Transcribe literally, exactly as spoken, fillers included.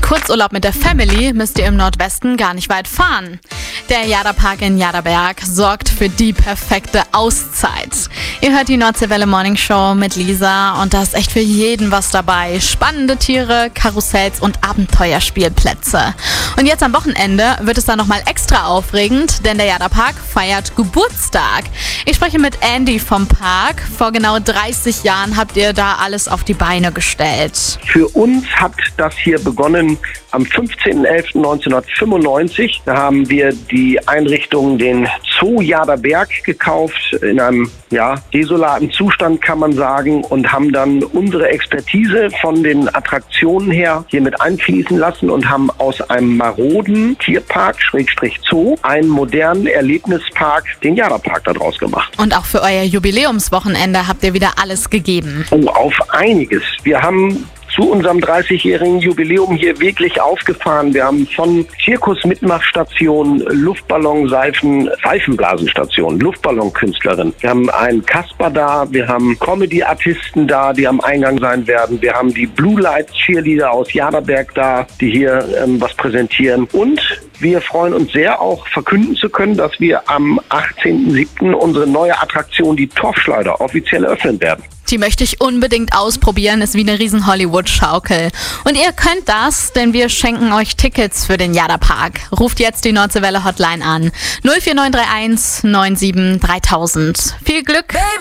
Kurzurlaub mit der Family müsst ihr im Nordwesten gar nicht weit fahren. Der Jada-Park in Jadaberg sorgt für die perfekte Auszeit. Ihr hört die Nordseewelle Morning Show mit Lisa und da ist echt für jeden was dabei. Spannende Tiere, Karussells und Abenteuerspielplätze. Und jetzt am Wochenende wird es dann nochmal extra aufregend, denn der Jada-Park feiert Geburtstag. Ich spreche mit Andy vom Park. Vor genau dreißig Jahren habt ihr da alles auf die Beine gestellt. Für uns hat das hier begonnen am fünfzehnten elften neunzehnhundertfünfundneunzig. Da haben wir die Einrichtung, den Zoo Jadaberg, gekauft, in einem ja, desolaten Zustand, kann man sagen, und haben dann unsere Expertise von den Attraktionen her hier mit einfließen lassen und haben aus einem maroden Tierpark, Schrägstrich Zoo, einen modernen Erlebnispark, den Jadapark, daraus gemacht. Und auch für euer Jubiläumswochenende habt ihr wieder alles gegeben. Oh, auf einiges. Wir haben zu unserem dreißigjährigen Jubiläum hier wirklich aufgefahren. Wir haben von Zirkus-Mitmachstation, Luftballonseifen, Seifenblasenstation, Luftballonkünstlerin. Wir haben einen Kasper da, wir haben Comedy-Artisten da, die am Eingang sein werden. Wir haben die Blue Lights Cheerleader aus Jadaberg da, die hier ähm, was präsentieren. Und wir freuen uns sehr, auch verkünden zu können, dass wir am achtzehnten siebten unsere neue Attraktion, die Torfschleuder, offiziell eröffnen werden. Die möchte ich unbedingt ausprobieren, ist wie eine riesen Hollywood-Schaukel. Und ihr könnt das, denn wir schenken euch Tickets für den Jada-Park. Ruft jetzt die Nordseewelle Hotline an. null vier neun drei eins neun sieben dreitausend. Viel Glück!